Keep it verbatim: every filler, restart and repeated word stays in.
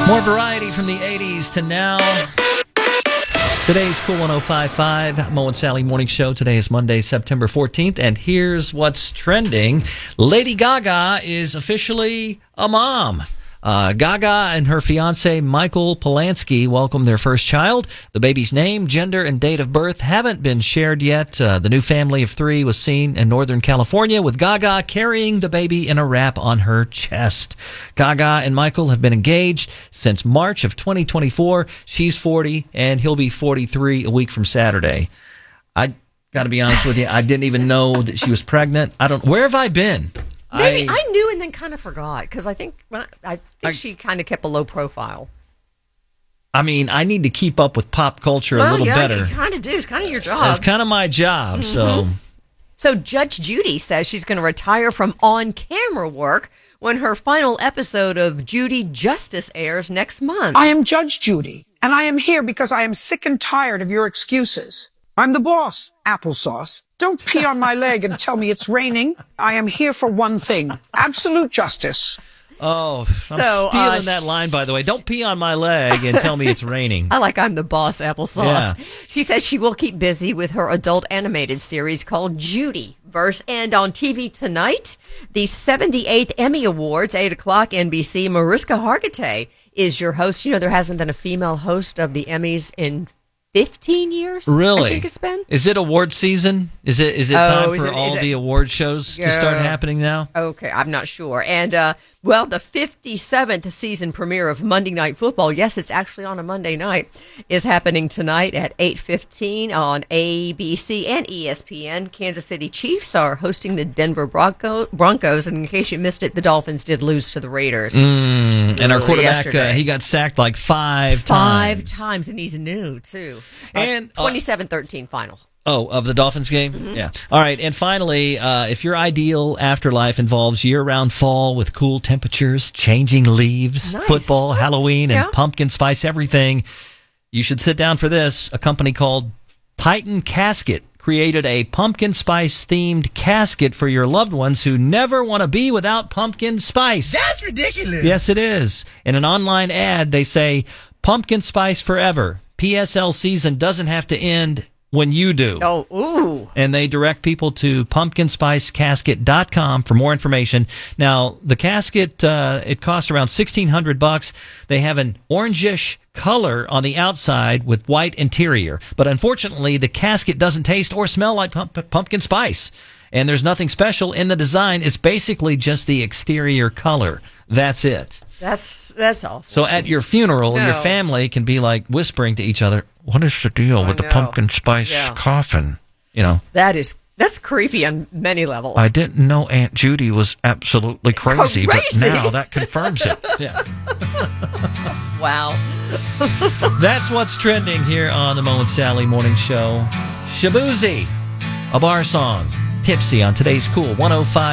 More variety from the eighties to now. Today's Cool one oh five point five, Mo and Sally Morning Show. Today is Monday, September fourteenth, and here's what's trending. Lady Gaga is officially a mom. Uh, Gaga and her fiancé, Michael Polanski, welcomed their first child. The baby's name, gender, and date of birth haven't been shared yet. Uh, the new family of three was seen in Northern California, with Gaga carrying the baby in a wrap on her chest. Gaga and Michael have been engaged since March of twenty twenty-four. She's forty, and he'll be forty-three a week from Saturday. I got to be honest with you, I didn't even know that she was pregnant. I don't. Where have I been? Maybe I, I knew and then kind of forgot because I think I think I, she kind of kept a low profile. I mean, I need to keep up with pop culture well, a little yeah, better. You kind of do. It's kind of your job. It's kind of my job. Mm-hmm. So, so Judge Judy says she's going to retire from on-camera work when her final episode of Judy Justice airs next month. I am Judge Judy, and I am here because I am sick and tired of your excuses. I'm the boss, applesauce. Don't pee on my leg and tell me it's raining. I am here for one thing, absolute justice. Oh, I'm so, stealing uh, that line, by the way. Don't pee on my leg and tell me it's raining. I like I'm the boss, applesauce. Yeah. She says she will keep busy with her adult animated series called Judy. Verse and on T V tonight, the seventy-eighth Emmy Awards, eight o'clock, N B C. Mariska Hargitay is your host. You know, there hasn't been a female host of the Emmys in fifteen years. Really? I think it's been. Is it award season? Is it is it Oh, time is for it- all is it- the award shows to start Yeah. happening now? Okay, I'm not sure. And, uh, well, the fifty-seventh season premiere of Monday Night Football, yes, it's actually on a Monday night, is happening tonight at eight fifteen on A B C and E S P N. Kansas City Chiefs are hosting the Denver Bronco- Broncos, and in case you missed it, the Dolphins did lose to the Raiders. Mm, and our Uh, quarterback, uh, yesterday. he got sacked like five, Five times. times, and he's new, too. And, uh, twenty-seven thirteen final. Oh, of the Dolphins game? Mm-hmm. Yeah. All right. And finally, uh, if your ideal afterlife involves year-round fall with cool temperatures, changing leaves, Nice. football, Halloween, and Yeah. pumpkin spice everything, you should sit down for this. A company called Titan Casket created a pumpkin spice-themed casket for your loved ones who never want to be without pumpkin spice. That's ridiculous. Yes, it is. In an online ad, they say, pumpkin spice forever. P S L season doesn't have to end when you do. Oh, ooh. And they direct people to pumpkin spice casket dot com for more information. Now, the casket, uh, it costs around sixteen hundred bucks. They have an orangish color on the outside with white interior. But unfortunately, the casket doesn't taste or smell like pump- pumpkin spice. And there's nothing special in the design. It's basically just the exterior color. That's it. That's, that's awful. So at your funeral, No. your family can be like whispering to each other, what is the deal I with the know. pumpkin spice Yeah. coffin? You know. That is, that's creepy on many levels. I didn't know Aunt Judy was absolutely crazy, Crazy. but now that confirms it. Yeah. Wow. That's what's trending here on the Mo and Sally Morning Show. Shabuzi, a bar song. Tipsy on today's Cool one oh five.